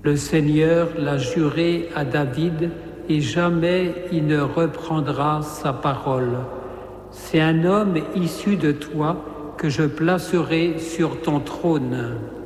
Le Seigneur l'a juré à David et jamais il ne reprendra sa parole. C'est un homme issu de toi que je placerai sur ton trône.